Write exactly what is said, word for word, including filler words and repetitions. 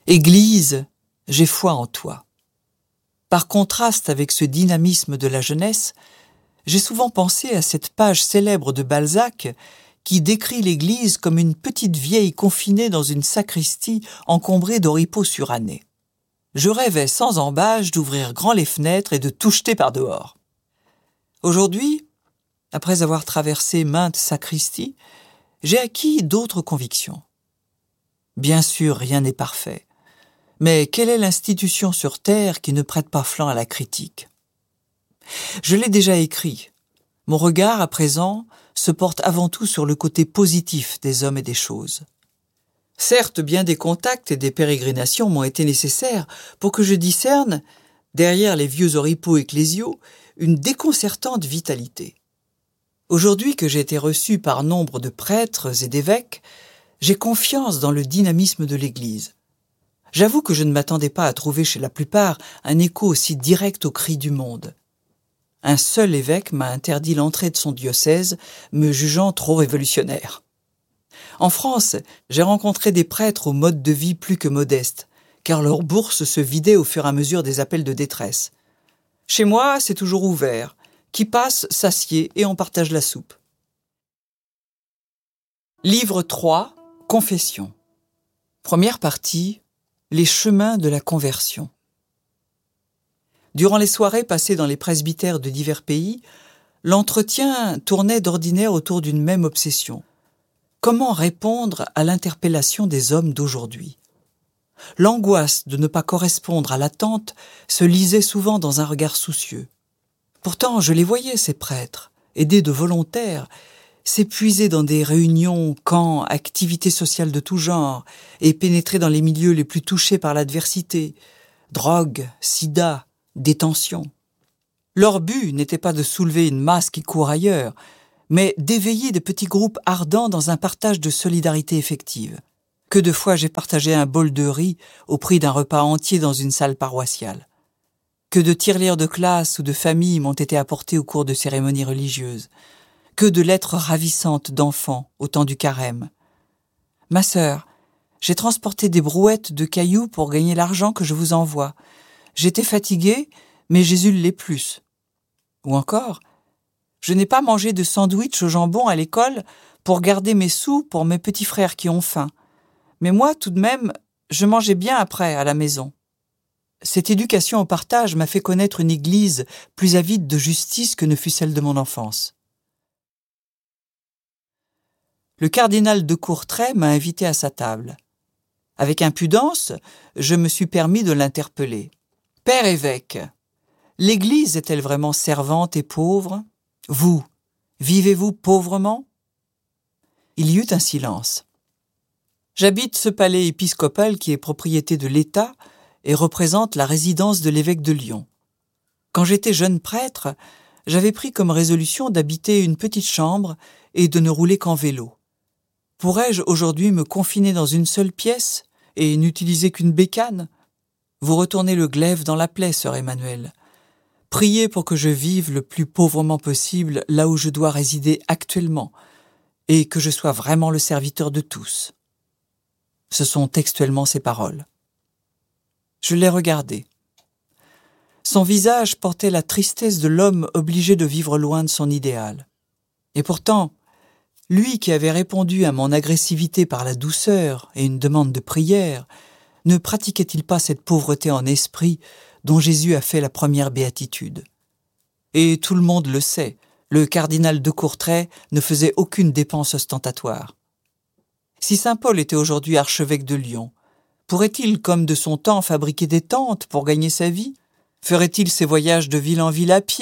Église, j'ai foi en toi. Par contraste avec ce dynamisme de la jeunesse, j'ai souvent pensé à cette page célèbre de Balzac qui décrit l'Église comme une petite vieille confinée dans une sacristie encombrée d'oripeaux surannés. Je rêvais sans embâche d'ouvrir grand les fenêtres et de tout jeter par dehors. Aujourd'hui, après avoir traversé maintes sacristies, j'ai acquis d'autres convictions. Bien sûr, rien n'est parfait, mais quelle est l'institution sur terre qui ne prête pas flanc à la critique ? Je l'ai déjà écrit. Mon regard, à présent, se porte avant tout sur le côté positif des hommes et des choses. Certes, bien des contacts et des pérégrinations m'ont été nécessaires pour que je discerne, derrière les vieux oripeaux ecclésiaux, une déconcertante vitalité. Aujourd'hui que j'ai été reçu par nombre de prêtres et d'évêques, j'ai confiance dans le dynamisme de l'Église. J'avoue que je ne m'attendais pas à trouver chez la plupart un écho aussi direct aux cris du monde. Un seul évêque m'a interdit l'entrée de son diocèse, me jugeant trop révolutionnaire. En France, j'ai rencontré des prêtres au mode de vie plus que modeste, car leur bourse se vidait au fur et à mesure des appels de détresse. Chez moi, c'est toujours ouvert. Qui passe, s'assied et on partage la soupe. Livre trois, Confession. Première partie, les chemins de la conversion. Durant les soirées passées dans les presbytères de divers pays, l'entretien tournait d'ordinaire autour d'une même obsession. Comment répondre à l'interpellation des hommes d'aujourd'hui ? L'angoisse de ne pas correspondre à l'attente se lisait souvent dans un regard soucieux. Pourtant, je les voyais, ces prêtres, aidés de volontaires, s'épuiser dans des réunions, camps, activités sociales de tout genre, et pénétrer dans les milieux les plus touchés par l'adversité, drogue, sida, détention. Leur but n'était pas de soulever une masse qui court ailleurs, mais d'éveiller des petits groupes ardents dans un partage de solidarité effective. Que de fois j'ai partagé un bol de riz au prix d'un repas entier dans une salle paroissiale. Que de tirelires de classe ou de famille m'ont été apportés au cours de cérémonies religieuses. Que de lettres ravissantes d'enfants au temps du carême. Ma sœur, j'ai transporté des brouettes de cailloux pour gagner l'argent que je vous envoie. J'étais fatiguée, mais Jésus l'est plus. Ou encore, je n'ai pas mangé de sandwich au jambon à l'école pour garder mes sous pour mes petits frères qui ont faim. Mais moi, tout de même, je mangeais bien après, à la maison. Cette éducation au partage m'a fait connaître une église plus avide de justice que ne fut celle de mon enfance. Le cardinal de Courtrai m'a invité à sa table. Avec impudence, je me suis permis de l'interpeller. « Père évêque, l'Église est-elle vraiment servante et pauvre ? Vous, vivez-vous pauvrement ?» Il y eut un silence. J'habite ce palais épiscopal qui est propriété de l'État et représente la résidence de l'évêque de Lyon. Quand j'étais jeune prêtre, j'avais pris comme résolution d'habiter une petite chambre et de ne rouler qu'en vélo. Pourrais-je aujourd'hui me confiner dans une seule pièce et n'utiliser qu'une bécane ? Vous retournez le glaive dans la plaie, sœur Emmanuelle. Priez pour que je vive le plus pauvrement possible là où je dois résider actuellement et que je sois vraiment le serviteur de tous. Ce sont textuellement ses paroles. Je l'ai regardé. Son visage portait la tristesse de l'homme obligé de vivre loin de son idéal. Et pourtant, lui qui avait répondu à mon agressivité par la douceur et une demande de prière, ne pratiquait-il pas cette pauvreté en esprit dont Jésus a fait la première béatitude ? Et tout le monde le sait, le cardinal de Courtrai ne faisait aucune dépense ostentatoire. Si saint Paul était aujourd'hui archevêque de Lyon, pourrait-il, comme de son temps, fabriquer des tentes pour gagner sa vie ? Ferait-il ses voyages de ville en ville à pied ?